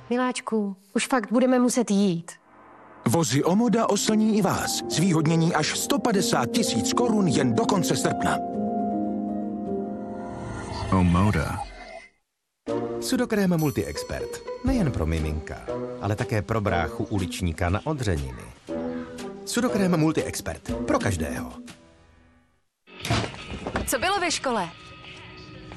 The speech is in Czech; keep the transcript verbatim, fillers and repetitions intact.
Miláčku, už fakt budeme muset jít. Vozy Omoda oslní i vás. Zvýhodnění až sto padesát tisíc korun jen do konce srpna. Omoda. Sudokrém Multi-Expert. Nejen pro miminka, ale také pro bráchu uličníka na odřeniny. Sudokrém Multi-Expert. Pro každého. Co bylo ve škole?